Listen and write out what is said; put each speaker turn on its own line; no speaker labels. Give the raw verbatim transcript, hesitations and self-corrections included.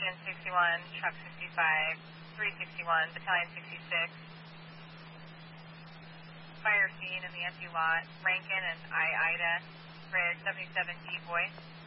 Station sixty-one, Truck sixty-five, three sixty-one, Battalion sixty-six. Fire scene in the empty lot, Rankin and I, Ida, Bridge seventy-seven, decoy.